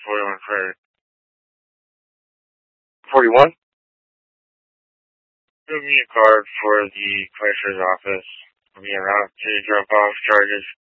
41 for 41? Give me a card for the clerk's office. I'll be around to drop off charges.